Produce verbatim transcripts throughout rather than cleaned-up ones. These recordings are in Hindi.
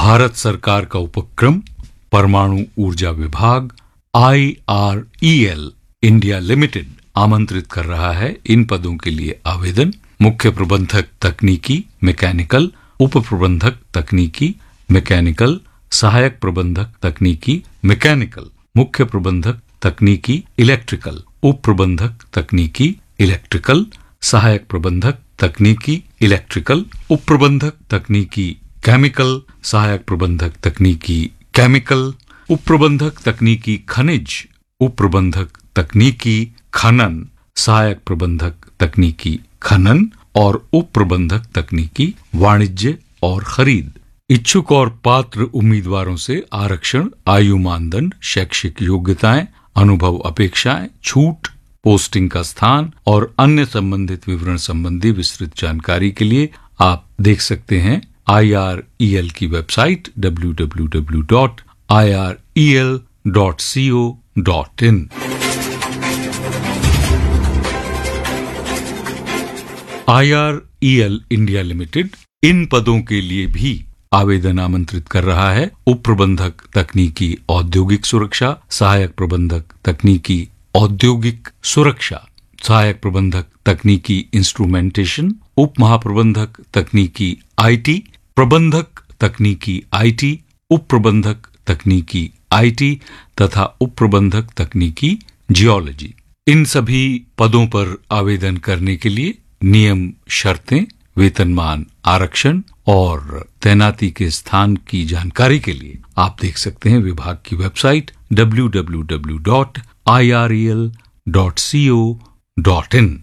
भारत सरकार का उपक्रम परमाणु ऊर्जा विभाग I R E L India limited आमंत्रित कर रहा है इन पदों के लिए आवेदन। मुख्य प्रबंधक तकनीकी मैकेनिकल, उप प्रबंधक तकनीकी मैकेनिकल, सहायक प्रबंधक तकनीकी मैकेनिकल, मुख्य प्रबंधक तकनीकी इलेक्ट्रिकल, उप प्रबंधक तकनीकी इलेक्ट्रिकल, सहायक प्रबंधक तकनीकी इलेक्ट्रिकल, उप प्रबंधक तकनीकी केमिकल, सहायक प्रबंधक तकनीकी केमिकल, उप प्रबंधक तकनीकी खनिज, उप प्रबंधक तकनीकी खनन, सहायक प्रबंधक तकनीकी खनन और उप प्रबंधक तकनीकी वाणिज्य और खरीद। इच्छुक और पात्र उम्मीदवारों से आरक्षण, आयु मानदंड, शैक्षिक योग्यताएं, अनुभव अपेक्षाएं, छूट, पोस्टिंग का स्थान और अन्य संबंधित विवरण संबंधी विस्तृत जानकारी के लिए आप देख सकते हैं आई आर ई एल की website W W W dot I R E L dot C O dot in. I R E L India limited इन पदों के लिए भी आवेदन आमंत्रित कर रहा है। उप प्रबंधक तकनीकी औद्योगिक सुरक्षा, सहायक प्रबंधक तकनीकी औद्योगिक सुरक्षा, सहायक प्रबंधक तकनीकी इंस्ट्रूमेंटेशन, उप महाप्रबंधक तकनीकी आईटी, प्रबंधक तकनीकी आईटी, उप प्रबंधक तकनीकी आईटी तथा उप प्रबंधक तकनीकी जियोलॉजी। इन सभी पदों पर आवेदन करने के लिए नियम, शर्तें, वेतनमान, आरक्षण और तैनाती के स्थान की जानकारी के लिए आप देख सकते हैं विभाग की website W W W dot I R E L dot C O dot in.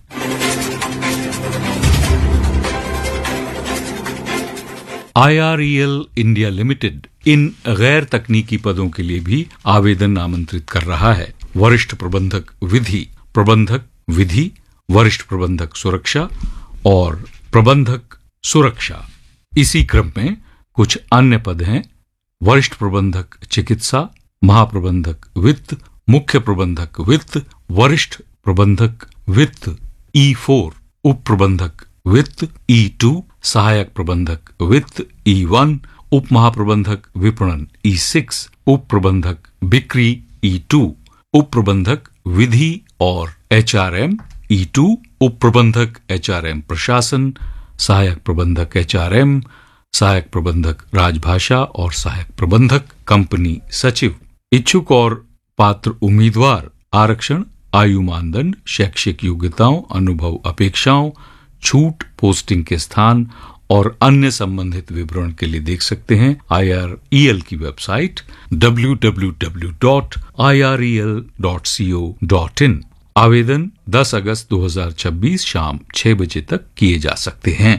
I R E L India limited इन गैर तकनीकी पदों के लिए भी आवेदन आमंत्रित कर रहा है। वरिष्ठ प्रबंधक विधि, प्रबंधक विधि, वरिष्ठ प्रबंधक सुरक्षा और प्रबंधक सुरक्षा। इसी क्रम में कुछ अन्य पद हैं। वरिष्ठ प्रबंधक चिकित्सा, महाप्रबंधक वित्त, मुख्य प्रबंधक वित्त, वरिष्ठ प्रबंधक वित्त ई फोर, उप प्रबंधक वित्त ई टू, सहायक प्रबंधक वित्त ई वन, उप महाप्रबंधक विपणन ई सिक्स, उप प्रबंधक बिक्री ई टू, उप प्रबंधक विधि और H R M E to, उप प्रबंधक एच आर एम प्रशासन, सहायक प्रबंधक एच आर एम, सहायक प्रबंधक राजभाषा और सहायक प्रबंधक कंपनी सचिव। इच्छुक और पात्र उम्मीदवार आरक्षण, आयु मानदंड, शैक्षिक योग्यताओं, अनुभव अपेक्षाओं, छूट, पोस्टिंग के स्थान और अन्य संबंधित विवरण के लिए देख सकते हैं आई आर ई एल की website W W W dot I R E L dot C O dot in. आवेदन दस अगस्त दो हज़ार छब्बीस शाम छह बजे तक किए जा सकते हैं।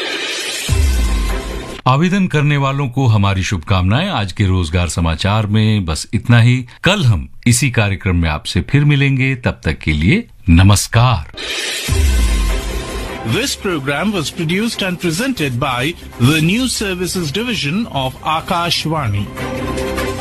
आवेदन करने वालों को हमारी शुभकामनाएं। आज के रोजगार समाचार में बस इतना ही। कल हम इसी कार्यक्रम में आपसे फिर मिलेंगे। तब तक के लिए नमस्कार। This program was produced and presented by the News Services Division of Akashvani.